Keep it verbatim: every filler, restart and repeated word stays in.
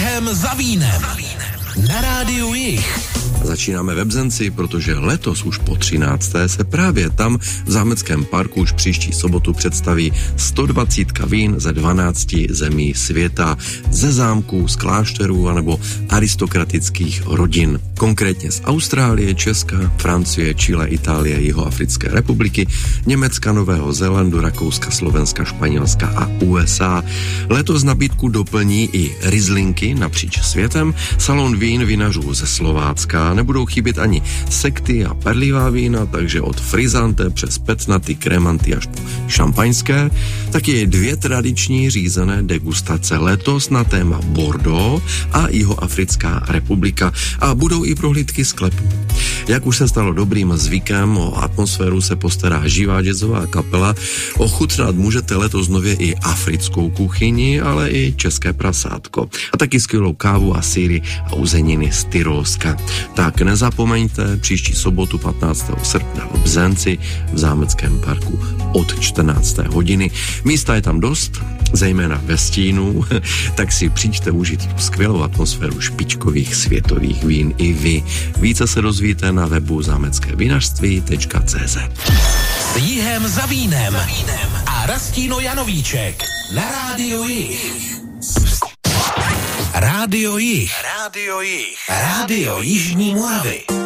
Jihem za vínem. Na rádiu Jih. Začínáme ve Bzenci, protože letos už po třinácté se právě tam v Zámeckém parku už příští sobotu představí sto dvacet vín ze dvanácti zemí světa, ze zámků, z klášterů anebo aristokratických rodin. Konkrétně z Austrálie, Česka, Francie, Chile, Itálie, Jihoafrické republiky, Německa, Nového Zélandu, Rakouska, Slovenska, Španělska a U S A. Letos nabídku doplní i Rieslingy napříč světem, salon vín vinařů ze Slovácka, nebudou chybět ani sekty a perlivá vína, takže od frizante přes petnaty, kremanty až po šampaňské, taky dvě tradiční řízené degustace letos na téma Bordeaux a Jihoafrická republika a budou i prohlídky sklepů. Jak už se stalo dobrým zvykem, o atmosféru se postará živá jazzová kapela, ochutnat můžete letos nově i africkou kuchyni, ale i české prasátko a taky skvělou kávu a sýry a uzeniny z Tyrolska. Tak nezapomeňte, příští sobotu patnáctého srpna v Bzenci v Zámeckém parku od čtrnácté hodiny. Místa je tam dost, zejména ve stínu, tak si přijďte užít tu skvělou atmosféru špičkových světových vín i vy. Více se dozvíte na webu zámecké vinařství tečka cé zet. S Jihem za vínem a Rastíno Janovíček na rádiu Jih. Rádio Jih. Rádio Jih. Rádio Jižní Moravy.